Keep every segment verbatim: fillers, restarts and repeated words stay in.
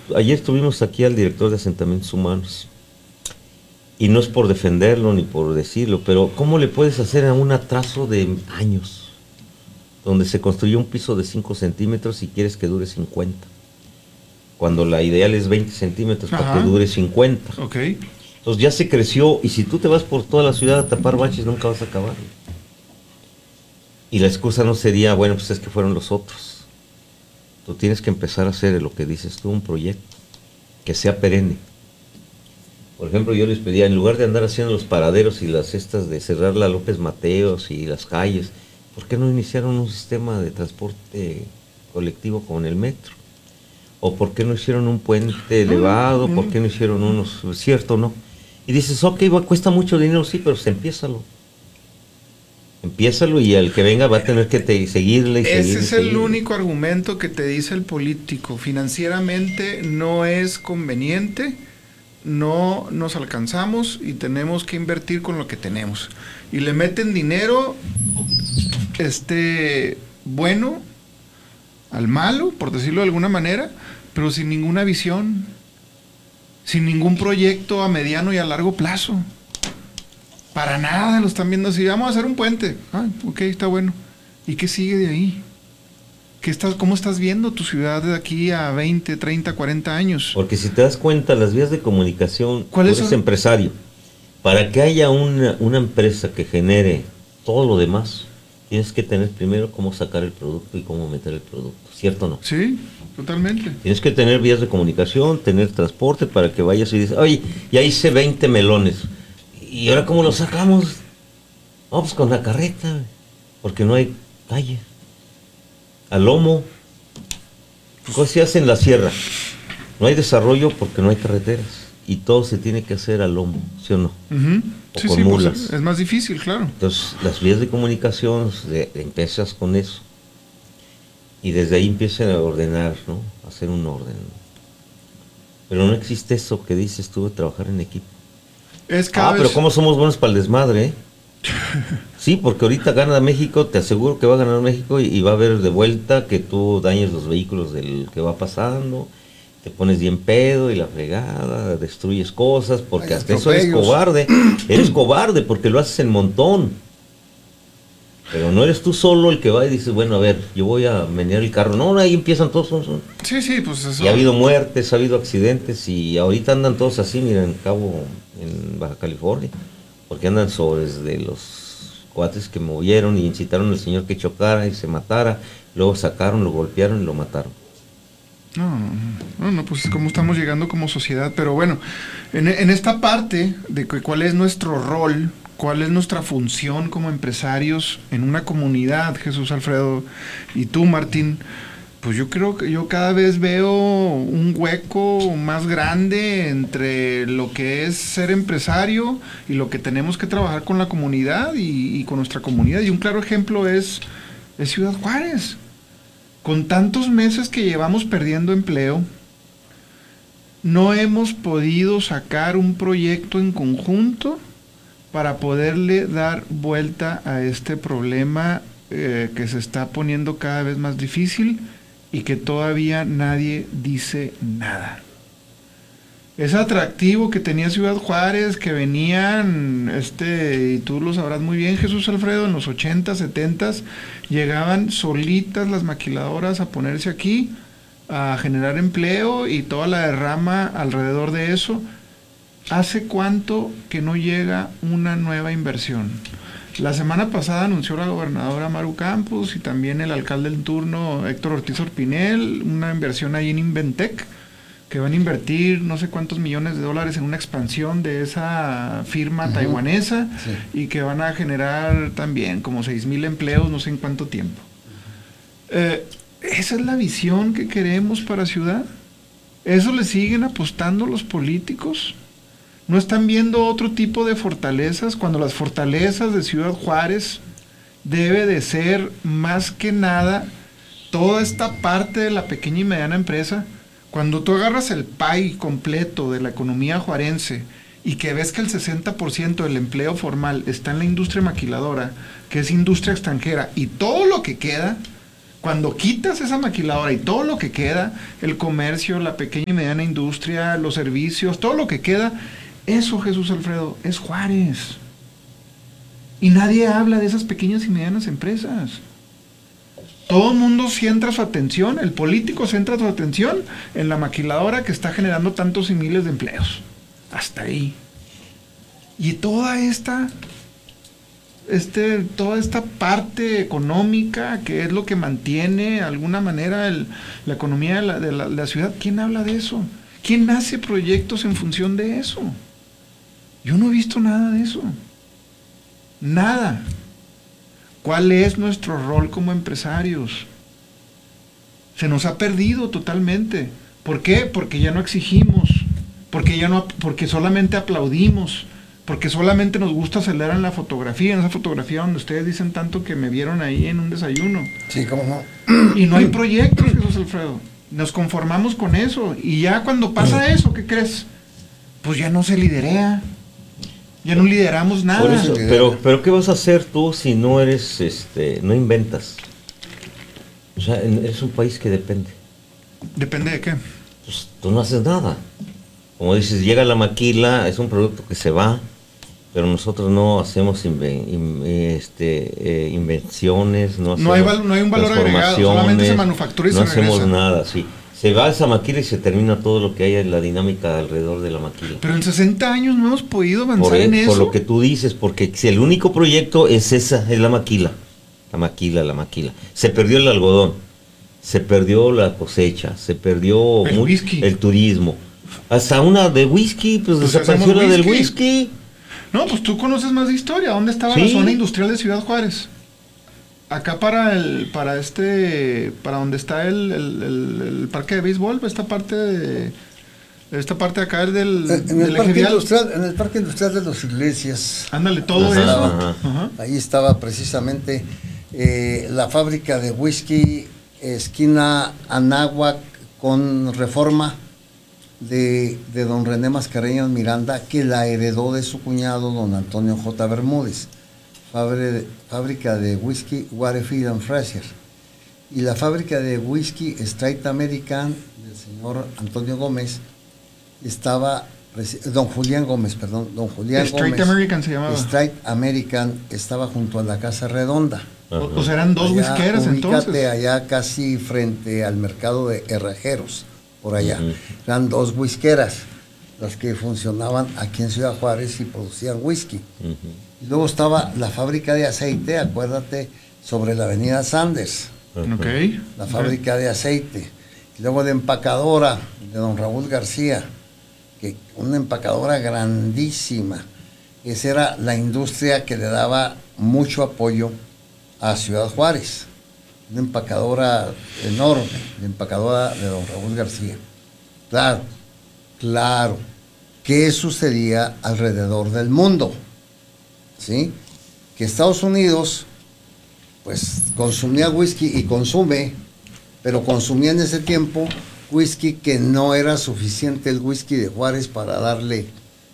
ayer tuvimos aquí al director de Asentamientos Humanos. Y no es por defenderlo ni por decirlo, pero ¿cómo le puedes hacer a un atraso de años? Donde se construyó un piso de cinco centímetros y quieres que dure cincuenta. Cuando la ideal es veinte centímetros Ajá. para que dure cincuenta. Okay. Entonces ya se creció y si tú te vas por toda la ciudad a tapar baches nunca vas a acabar. Y la excusa no sería, bueno, pues es que fueron los otros. Tú tienes que empezar a hacer lo que dices tú, un proyecto que sea perenne. Por ejemplo, yo les pedía, en lugar de andar haciendo los paraderos y las cestas de cerrar la López Mateos y las calles, ¿por qué no iniciaron un sistema de transporte colectivo con el metro? ¿O por qué no hicieron un puente elevado? ¿Por qué no hicieron unos, cierto, no? Y dices, ok, va, cuesta mucho dinero, sí, pero pues empiézalo. Empiézalo y el que venga va a tener que te, seguirle y Ese seguirle. Ese es seguirle. el único argumento que te dice el político. Financieramente no es conveniente. No nos alcanzamos y tenemos que invertir con lo que tenemos. Y le meten dinero este bueno al malo, por decirlo de alguna manera, pero sin ninguna visión, sin ningún proyecto a mediano y a largo plazo. Para nada lo están viendo así. Vamos a hacer un puente. Ah, ok, está bueno. ¿Y qué sigue de ahí? ¿Qué estás, ¿Cómo estás viendo tu ciudad de aquí a veinte, treinta, cuarenta años? Porque si te das cuenta, las vías de comunicación, tú ¿Cuáles eres son? empresario. Para que haya una, una empresa que genere todo lo demás, tienes que tener primero cómo sacar el producto y cómo meter el producto, ¿cierto o no? Sí, totalmente. Tienes que tener vías de comunicación, tener transporte para que vayas y dices, oye, ya hice veinte melones. ¿Y ahora cómo los sacamos? No, pues con la carreta, porque no hay calle. Al lomo. ¿Cómo se hace en la sierra? No hay desarrollo porque no hay carreteras. Y todo se tiene que hacer al lomo, ¿sí o no? Uh-huh. O sí, con sí, mulas. pues es más difícil, claro. Entonces, las vías de comunicación, de, de empiezas con eso. Y desde ahí empiezan a ordenar, ¿no? A hacer un orden. Pero no existe eso que dices tú de trabajar en equipo. Es cada ah, vez... pero cómo somos buenos para el desmadre, ¿eh? Sí, porque ahorita gana México, te aseguro que va a ganar México y, y va a haber de vuelta que tú dañes los vehículos del que va pasando, te pones bien pedo y la fregada, destruyes cosas, porque Hay hasta eso eres atropellos. cobarde, eres cobarde porque lo haces en montón, pero no eres tú solo el que va y dices, bueno, a ver, yo voy a menear el carro, no, ahí empiezan todos, son, son. Sí, sí, pues eso... Y ha habido muertes, ha habido accidentes y ahorita andan todos así, mira, en Cabo, en Baja California, porque andan sobre de los cuates que movieron y incitaron al señor que chocara y se matara, luego sacaron, lo golpearon y lo mataron. No, no, no, no, pues cómo estamos llegando como sociedad, pero bueno, en, en esta parte de que cuál es nuestro rol, cuál es nuestra función como empresarios en una comunidad, Jesús Alfredo, y tú, Martín, pues yo creo que yo cada vez veo un hueco más grande entre lo que es ser empresario y lo que tenemos que trabajar con la comunidad y, y con nuestra comunidad. Y un claro ejemplo es, es Ciudad Juárez. Con tantos meses que llevamos perdiendo empleo, no hemos podido sacar un proyecto en conjunto para poderle dar vuelta a este problema eh, que se está poniendo cada vez más difícil y que todavía nadie dice nada. Ese atractivo que tenía Ciudad Juárez, que venían, este, y tú lo sabrás muy bien, Jesús Alfredo, en los ochenta, setenta, llegaban solitas las maquiladoras a ponerse aquí, a generar empleo y toda la derrama alrededor de eso. ¿Hace cuánto que no llega una nueva inversión? La semana pasada anunció la gobernadora Maru Campos y también el alcalde en turno, Héctor Ortiz Orpinel, una inversión ahí en Inventec, que van a invertir no sé cuántos millones de dólares en una expansión de esa firma uh-huh. taiwanesa sí. y que van a generar también como seis mil empleos no sé en cuánto tiempo. Uh-huh. Eh, ¿Esa es la visión que queremos para ciudad? ¿Eso le siguen apostando los políticos? ¿No están viendo otro tipo de fortalezas cuando las fortalezas de Ciudad Juárez debe de ser más que nada toda esta parte de la pequeña y mediana empresa? Cuando tú agarras el pie completo de la economía juarense y que ves que el sesenta por ciento del empleo formal está en la industria maquiladora, que es industria extranjera, y todo lo que queda, Cuando quitas esa maquiladora y todo lo que queda, el comercio, la pequeña y mediana industria, los servicios, todo lo que queda, eso, Jesús Alfredo, es Juárez. Y nadie habla de esas pequeñas y medianas empresas. Todo el mundo centra su atención, el político centra su atención en la maquiladora que está generando tantos y miles de empleos. Hasta ahí. Y toda esta... Este, toda esta parte económica que es lo que mantiene de alguna manera el, la economía de la, de, la, de la ciudad, ¿quién habla de eso? ¿Quién hace proyectos en función de eso? Yo no he visto nada de eso. Nada. ¿Cuál es nuestro rol como empresarios? Se nos ha perdido totalmente. ¿Por qué? Porque ya no exigimos, porque ya no, porque solamente aplaudimos, porque solamente nos gusta acelerar en la fotografía, en esa fotografía donde ustedes dicen tanto que me vieron ahí en un desayuno. Sí, cómo no. Y no hay proyectos, Jesús Alfredo. Nos conformamos con eso. Y ya cuando pasa eso, ¿qué crees? Pues ya no se liderea. Ya no lideramos nada. Por eso, pero, pero ¿qué vas a hacer tú si no eres, este, no inventas? O sea, eres un país que depende. ¿Depende de qué? Pues tú no haces nada. Como dices, llega la maquila, es un producto que se va, pero nosotros no hacemos inven, in, este, eh, invenciones, no, no, hay val, no hay un valor agregado, solamente se manufactura y no se regresa. No hacemos nada, sí. Se va esa maquila y se termina todo lo que hay en la dinámica alrededor de la maquila. Pero en sesenta años no hemos podido avanzar por, en eso. Por lo que tú dices, porque si el único proyecto es esa, es la maquila. La maquila, la maquila. Se perdió el algodón, se perdió la cosecha, se perdió el, muy, whisky. el turismo. Hasta una de whisky, pues, pues desapareció la del whisky. No, pues tú conoces más de historia. ¿Dónde estaba ¿Sí? la zona industrial de Ciudad Juárez? Acá para el, para este, para donde está el, el, el, el parque de béisbol, esta parte de, esta parte de acá es del, en, del el parque industrial, en el parque industrial de las Iglesias. Ándale, todo ajá, eso. Ajá. Ajá. Ahí estaba precisamente eh, la fábrica de whisky, esquina Anáhuac con Reforma. De, de don René Mascareñas Miranda, que la heredó de su cuñado don Antonio J. Bermúdez, Fabre, fábrica de whisky Waterfield and Fraser, y la fábrica de whisky Straight American del señor Antonio Gómez estaba, don Julián Gómez, perdón, don Julián Straight Gómez, American se llamaba. Straight American estaba junto a la Casa Redonda. O, o sea, eran dos allá, whiskeras entonces. Allá casi frente al mercado de Herrajeros. Por allá, uh-huh. Eran dos whiskeras las que funcionaban aquí en Ciudad Juárez y producían whisky. Uh-huh. Y luego estaba la fábrica de aceite, acuérdate, sobre la avenida Sanders. Uh-huh. Okay. La fábrica okay. de aceite. Y luego la empacadora de don Raúl García, que una empacadora grandísima. Esa era la industria que le daba mucho apoyo a Ciudad Juárez. Una empacadora enorme, la empacadora de don Raúl García. Claro, claro. ¿Qué sucedía alrededor del mundo? ¿Sí? Que Estados Unidos, pues, consumía whisky y consume, pero consumía en ese tiempo whisky que no era suficiente el whisky de Juárez para darle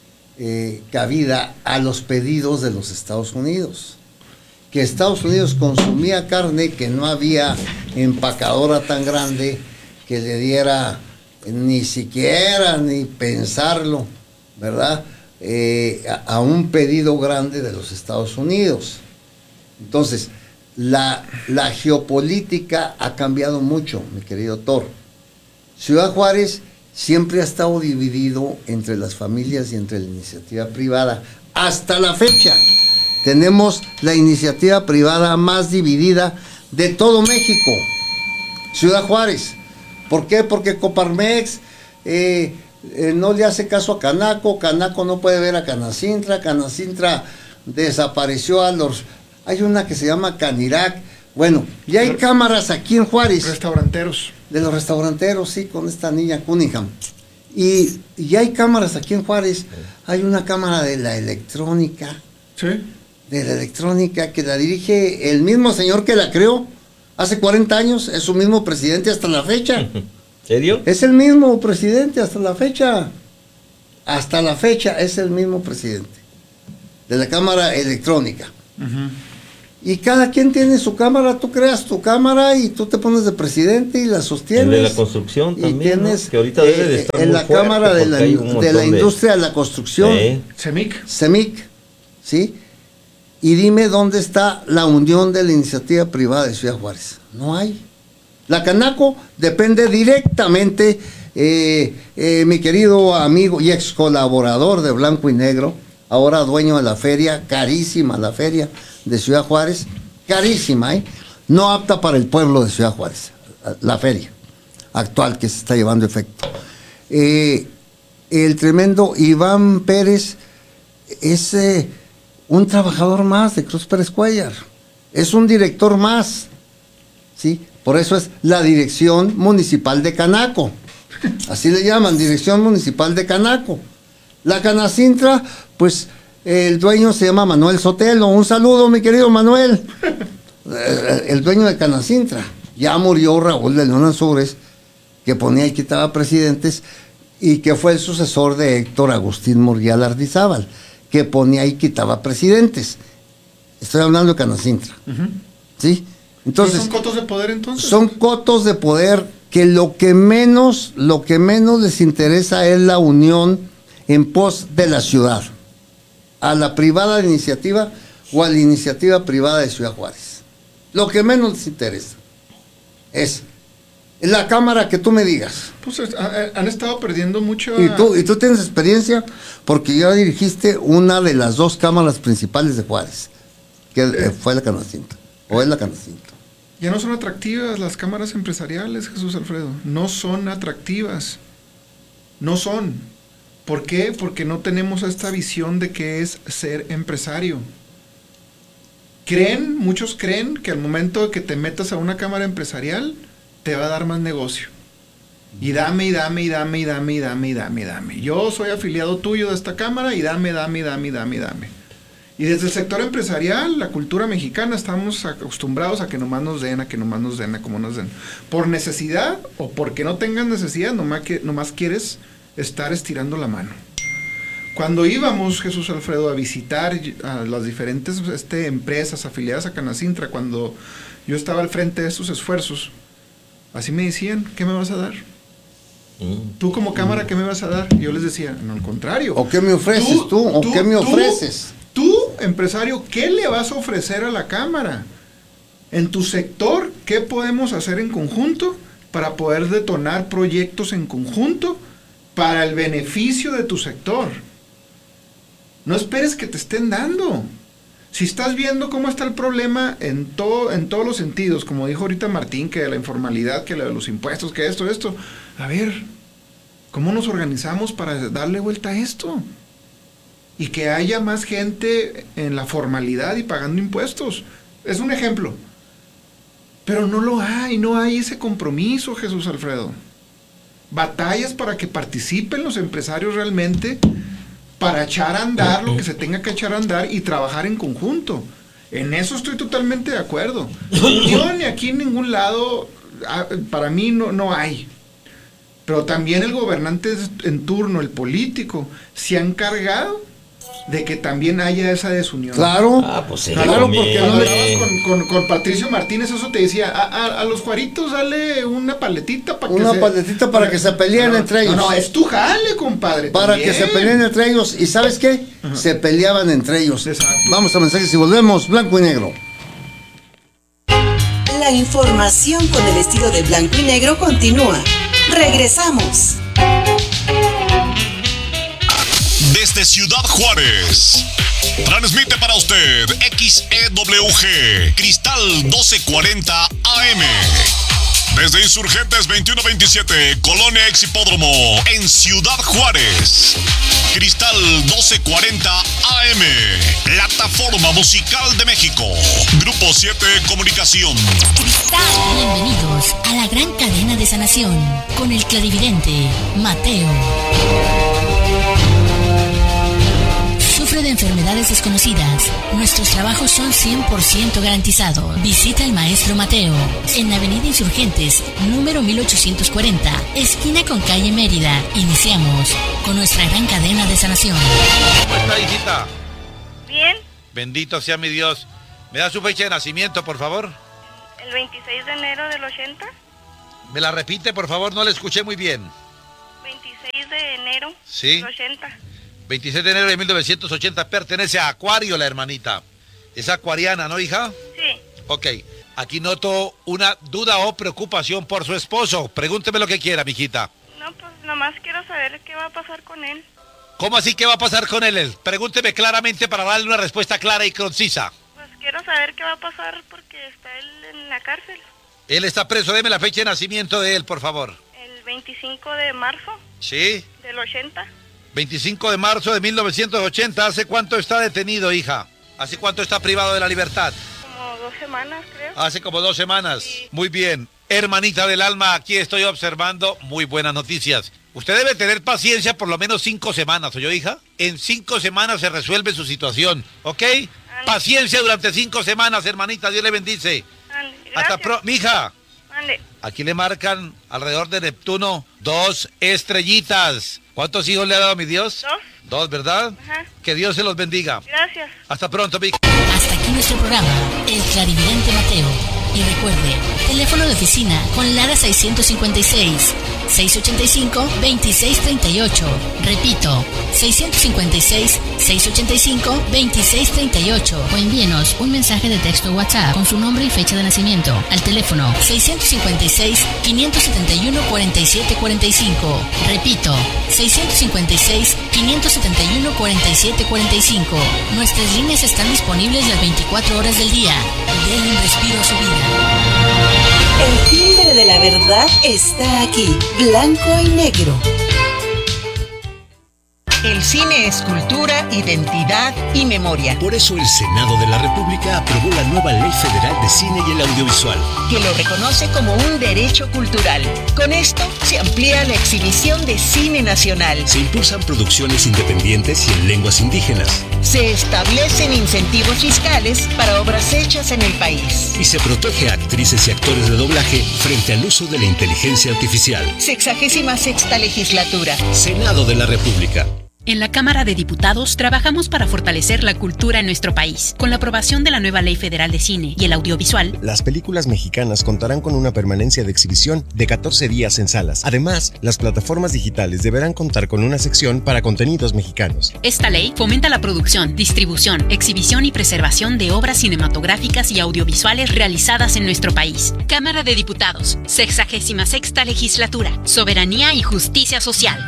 eh, cabida a los pedidos de los Estados Unidos. Que Estados Unidos consumía carne, que no había empacadora tan grande que le diera ni siquiera ni pensarlo, ¿verdad? Eh, a, a un pedido grande de los Estados Unidos. Entonces, la, la geopolítica ha cambiado mucho, mi querido Thor. Ciudad Juárez siempre ha estado dividido entre las familias y entre la iniciativa privada, hasta la fecha. Tenemos la iniciativa privada más dividida de todo México, Ciudad Juárez. ¿Por qué? Porque Coparmex eh, eh, no le hace caso a Canaco, Canaco no puede ver a Canacintra, Canacintra desapareció a los... Hay una que se llama Canirac. Bueno, y hay cámaras aquí en Juárez. Restauranteros. De los restauranteros, sí, con esta niña Cunningham. Y, y hay cámaras aquí en Juárez. Hay una cámara de la electrónica. Sí. De la electrónica, que la dirige el mismo señor que la creó hace cuarenta años, es su mismo presidente hasta la fecha. ¿Serio? Es el mismo presidente hasta la fecha. Hasta la fecha es el mismo presidente de la Cámara Electrónica. Uh-huh. Y cada quien tiene su cámara, tú creas tu cámara y tú te pones de presidente y la sostienes. El de la construcción y también, tienes, ¿no? Que ahorita debe de eh, estar en muy la fuerte cámara de la, porque hay un de montón la industria de la construcción, Eh, CEMIC. CEMIC, ¿sí? Y dime dónde está la unión de la iniciativa privada de Ciudad Juárez. No hay. La Canaco depende directamente, eh, eh, mi querido amigo y ex colaborador de Blanco y Negro, ahora dueño de la feria, carísima la feria de Ciudad Juárez, carísima, ¿eh? No apta para el pueblo de Ciudad Juárez, la feria actual que se está llevando efecto. Eh, el tremendo Iván Pérez es eh, un trabajador más de Cruz Pérez Cuellar, es un director más, ¿sí? Por eso es la Dirección Municipal de Canaco, así le llaman, Dirección Municipal de Canaco. La Canacintra, pues el dueño se llama Manuel Sotelo. Un saludo, mi querido Manuel. El dueño de Canacintra. Ya murió Raúl de León Ansúrez, que ponía y quitaba presidentes, y que fue el sucesor de Héctor Agustín Murguía Ardizábal, que ponía y quitaba presidentes. Estoy hablando de Canacintra. Uh-huh. ¿Sí? Entonces, ¿son cotos de poder entonces? Son cotos de poder que lo que menos, lo que menos les interesa es la unión en pos de la ciudad, a la privada de iniciativa o a la iniciativa privada de Ciudad Juárez. Lo que menos les interesa es la cámara que tú me digas. Pues han estado perdiendo mucho. A... Y tú, y tú tienes experiencia porque ya dirigiste una de las dos cámaras principales de Juárez, que eh. fue la Canacintra, o es la Canacintra. Ya no son atractivas las cámaras empresariales, Jesús Alfredo. No son atractivas. No son. ¿Por qué? Porque no tenemos esta visión de qué es ser empresario. Creen, muchos creen que al momento de que te metas a una cámara empresarial, te va a dar más negocio. Y dame, y dame, y dame, y dame, y dame, y dame, y dame. Yo soy afiliado tuyo de esta cámara y dame, dame, dame, dame, dame. Y desde el sector empresarial, la cultura mexicana, estamos acostumbrados a que nomás nos den, a que nomás nos den, a como nos den. Por necesidad o porque no tengan necesidad, nomás, que, nomás quieres estar estirando la mano. Cuando íbamos, Jesús Alfredo, a visitar a las diferentes este, empresas afiliadas a Canacintra, cuando yo estaba al frente de estos esfuerzos, así me decían, ¿qué me vas a dar? Mm. Tú como cámara, ¿qué me vas a dar? Y yo les decía, no, al contrario. ¿O qué me ofreces tú? tú ¿O tú, qué me ofreces? Tú, tú, empresario, ¿qué le vas a ofrecer a la cámara? En tu sector, ¿qué podemos hacer en conjunto para poder detonar proyectos en conjunto para el beneficio de tu sector? No esperes que te estén dando. Si estás viendo cómo está el problema en, todo, en todos los sentidos, como dijo ahorita Martín, que de la informalidad, que de los impuestos, que esto, esto, a ver, ¿cómo nos organizamos para darle vuelta a esto? Y que haya más gente en la formalidad y pagando impuestos. Es un ejemplo. Pero no lo hay, no hay ese compromiso, Jesús Alfredo. Batallas para que participen los empresarios realmente, para echar a andar lo que se tenga que echar a andar y trabajar en conjunto. En eso estoy totalmente de acuerdo. Yo ni aquí en ningún lado, para mí no, no hay. Pero también el gobernante en turno, el político, se ha encargado de que también haya esa desunión. Claro, ah, pues sí, claro, porque cuando hablabas con, con, con Patricio Martínez, eso te decía, a, a, a los Juaritos dale una paletita para que una se... paletita para, para que se peleen no, entre ellos. No, no, es tu jale, compadre. Para también. que se peleen entre ellos. ¿Y sabes qué? Ajá. Se peleaban entre ellos. Exacto. Vamos a mensajes y volvemos, Blanco y Negro. La información con el estilo de Blanco y Negro continúa. Regresamos. Desde Ciudad Juárez, transmite para usted X E W G, Cristal doce cuarenta A M. Desde Insurgentes veintiuno veintisiete, Colonia Ex Hipódromo, en Ciudad Juárez. Cristal doce cuarenta A M, Plataforma Musical de México. Grupo siete Comunicación. Cristal. Bienvenidos a la gran cadena de sanación con el clarividente Mateo. Sufre de enfermedades desconocidas. Nuestros trabajos son cien por ciento garantizados. Visita al maestro Mateo en Avenida Insurgentes, número mil ochocientos cuarenta, esquina con calle Mérida. Iniciamos con nuestra gran cadena de sanación. ¿Cómo está, hijita? Bien. Bendito sea mi Dios. ¿Me da su fecha de nacimiento, por favor? El veintiséis de enero del ochenta. ¿Me la repite, por favor? No la escuché muy bien. veintiséis de enero ¿Sí? del ochenta. veintiséis de enero de mil novecientos ochenta, pertenece a Acuario, la hermanita. Es acuariana, ¿no, hija? Sí. Ok, aquí noto una duda o preocupación por su esposo. Pregúnteme lo que quiera, mijita. No, pues nomás quiero saber qué va a pasar con él. ¿Cómo así qué va a pasar con él? Pregúnteme claramente para darle una respuesta clara y concisa. Pues quiero saber qué va a pasar porque está él en la cárcel. Él está preso, deme la fecha de nacimiento de él, por favor. El veinticinco de marzo ¿Sí? del ochenta. veinticinco de marzo de mil novecientos ochenta. ¿Hace cuánto está detenido, hija? ¿Hace cuánto está privado de la libertad? Como dos semanas, creo. Hace como dos semanas. Sí. Muy bien. Hermanita del alma, aquí estoy observando muy buenas noticias. Usted debe tener paciencia por lo menos cinco semanas, ¿oyó, hija? En cinco semanas se resuelve su situación, ¿ok? Ande. Paciencia durante cinco semanas, hermanita. Dios le bendice. Ande, Hasta gracias. pronto. Mija, Ande. aquí le marcan alrededor de Neptuno dos estrellitas. ¿Cuántos hijos le ha dado mi Dios? Dos. Dos, ¿verdad? Ajá. Que Dios se los bendiga. Gracias. Hasta pronto, mija. Hasta aquí nuestro programa, El Clarividente Mateo. Y recuerde, teléfono de oficina con Lara seiscientos cincuenta y seis, seiscientos ochenta y cinco, veintiséis treinta y ocho. Repito, seiscientos cincuenta y seis, seiscientos ochenta y cinco, veintiséis treinta y ocho. O envíenos un mensaje de texto WhatsApp con su nombre y fecha de nacimiento al teléfono seiscientos cincuenta y seis, quinientos setenta y uno, cuarenta y siete cuarenta y cinco. Repito, seiscientos cincuenta y seis, quinientos setenta y uno, cuarenta y siete cuarenta y cinco. Nuestras líneas están disponibles las veinticuatro horas del día. Den un respiro a su vida. El timbre de la verdad está aquí, blanco y negro. El cine es cultura, identidad y memoria. Por eso el Senado de la República aprobó la nueva Ley Federal de Cine y el Audiovisual, que lo reconoce como un derecho cultural. Con esto se amplía la exhibición de cine nacional. Se impulsan producciones independientes y en lenguas indígenas. Se establecen incentivos fiscales para obras hechas en el país. Y se protege a actrices y actores de doblaje frente al uso de la inteligencia artificial. Sexagésima sexta legislatura. Senado de la República. En la Cámara de Diputados trabajamos para fortalecer la cultura en nuestro país. Con la aprobación de la nueva Ley Federal de Cine y el Audiovisual, las películas mexicanas contarán con una permanencia de exhibición de catorce días en salas. Además, las plataformas digitales deberán contar con una sección para contenidos mexicanos. Esta ley fomenta la producción, distribución, exhibición y preservación de obras cinematográficas y audiovisuales realizadas en nuestro país. Cámara de Diputados, sexagésima sexta legislatura, soberanía y justicia social.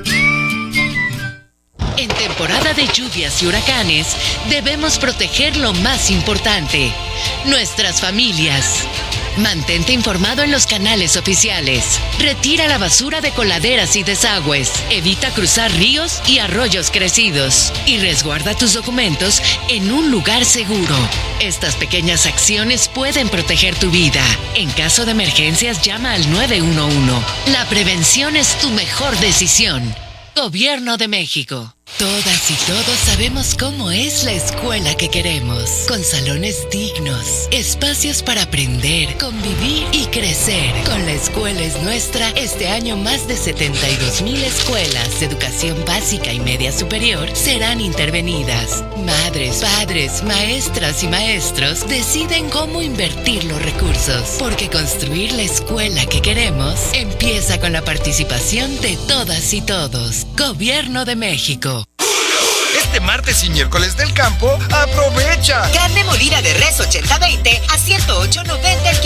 En temporada de lluvias y huracanes, debemos proteger lo más importante, nuestras familias. Mantente informado en los canales oficiales. Retira la basura de coladeras y desagües. Evita cruzar ríos y arroyos crecidos. Y resguarda tus documentos en un lugar seguro. Estas pequeñas acciones pueden proteger tu vida. En caso de emergencias, llama al nueve uno uno. La prevención es tu mejor decisión. Gobierno de México. Todas y todos sabemos cómo es la escuela que queremos, con salones dignos, espacios para aprender, convivir y crecer. Con La Escuela es Nuestra, este año más de setenta y dos mil escuelas de educación básica y media superior serán intervenidas. Madres, padres, maestras y maestros deciden cómo invertir los recursos, porque construir la escuela que queremos empieza con la participación de todas y todos. Gobierno de México. Este martes y miércoles del campo, aprovecha. Carne molida de res ochenta veinte a ciento ocho noventa el kilo.